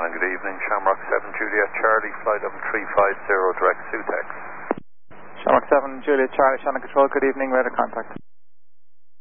Shannon, good evening. Shamrock 7 Juliet Charlie, flight 350, direct Sutex. Shamrock 7 Juliet Charlie, Shannon Control, good evening, radar contact.